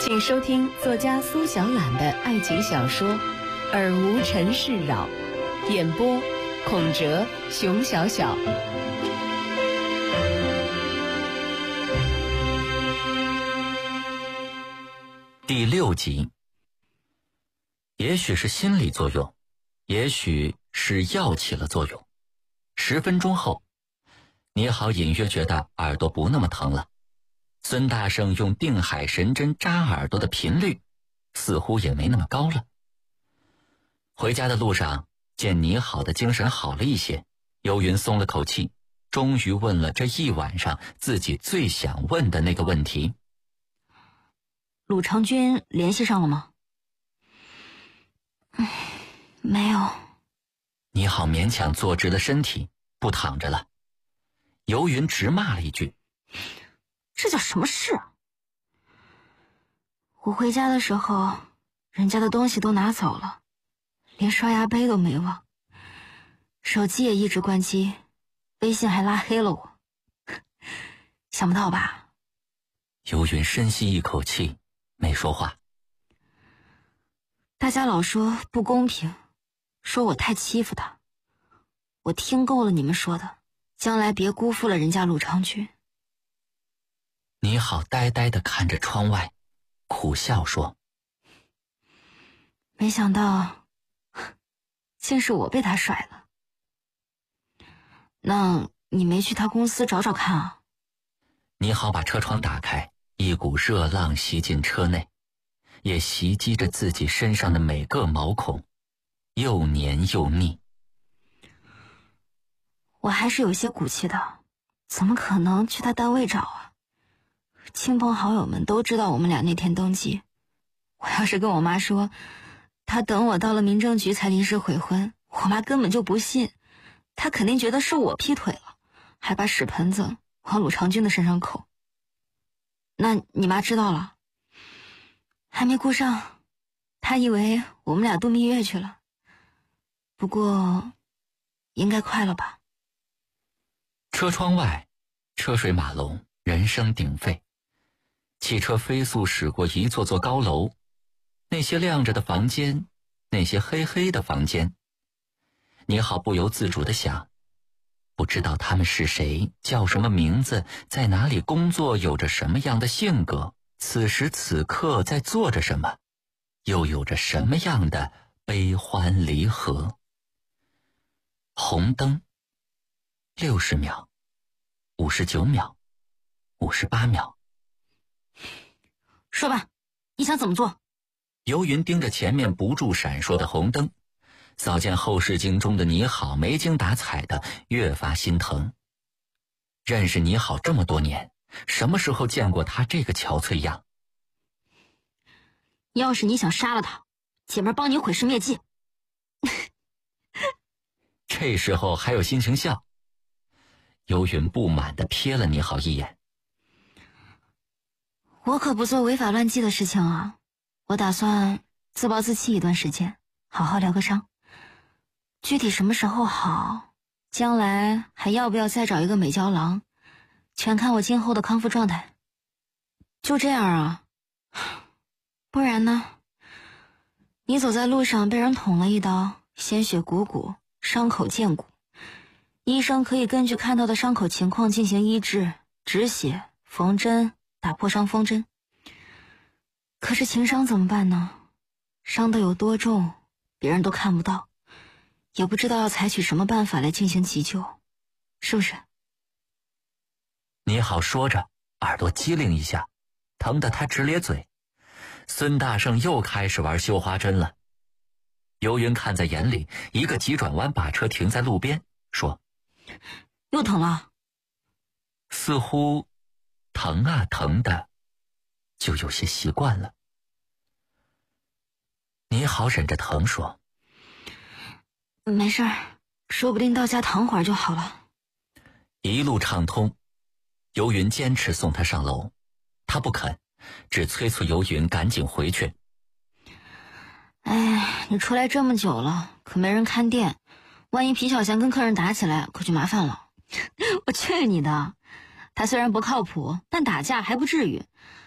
请收听作家苏小懒的爱情小说《尔无尘世扰》，演播孔哲、熊小小。 第6集。也许是心理作用，也许是药起了作用。10分钟后，你好隐约觉得耳朵不那么疼了。孙大圣用定海神针扎耳朵的频率似乎也没那么高了。回家的路上，见你好的精神好了一些，幽云松了口气，终于问了这一晚上自己最想问的那个问题。 鲁长君联系上了吗？没有。 你好勉强坐直了身体，不躺着了。游云直骂了一句： 这叫什么事啊？我回家的时候，人家的东西都拿走了，连刷牙杯都没忘，手机也一直关机，微信还拉黑了我。想不到吧？ 游云深吸一口气，没说话。 大家老说不公平，说我太欺负他，我听够了你们说的，将来别辜负了人家鲁长君。 你好呆呆地看着窗外，苦笑说： 没想到竟是我被他甩了。那你没去他公司找找看啊？ 你好把车窗打开，一股热浪袭进车内，也袭击着自己身上的每个毛孔，又黏又腻。 我还是有些骨气的，怎么可能去他单位找啊？亲朋好友们都知道我们俩那天登记，我要是跟我妈说他等我到了民政局才临时悔婚，我妈根本就不信，她肯定觉得是我劈腿了，还把屎盆子往鲁长君的身上扣。那你妈知道了？还没顾上，她以为我们俩度蜜月去了，不过应该快了吧。 车窗外车水马龙，人声鼎沸，汽车飞速驶过一座座高楼，那些亮着的房间，那些黑黑的房间。你好不由自主地想，不知道他们是谁，叫什么名字，在哪里工作，有着什么样的性格，此时此刻在做着什么，又有着什么样的悲欢离合。红灯，60秒，59秒，58秒。 说吧，你想怎么做？ 游云盯着前面不住闪烁的红灯，扫见后视镜中的你好没精打采的，越发心疼。认识你好这么多年，什么时候见过他这个憔悴样？ 要是你想杀了他，姐妹帮你毁尸灭迹。 这时候还有心情笑？游云不满地瞥了你好一眼。 我可不做违法乱纪的事情啊，我打算自暴自弃一段时间，好好疗个伤。具体什么时候好，将来还要不要再找一个美娇郎，全看我今后的康复状态。就这样啊？不然呢？你走在路上被人捅了一刀，鲜血汩汩，伤口见骨，医生可以根据看到的伤口情况进行医治，止血、缝针、打破伤风针。可是情伤怎么办呢？伤得有多重，别人都看不到，也不知道要采取什么办法来进行急救，是不是？ 你好说着，耳朵机灵一下，疼得他直咧嘴。孙大圣又开始玩绣花针了。游云看在眼里，一个急转弯把车停在路边，说： 又疼了？ 似乎疼啊疼的，就有些习惯了。你好忍着疼说： 没事儿，说不定到家躺会儿就好了。 一路畅通。游云坚持送他上楼，他不肯，只催促游云赶紧回去。 哎，你出来这么久了，可没人看店，万一皮小贤跟客人打起来，可就麻烦了。我去你的，他虽然不靠谱，但打架还不至于。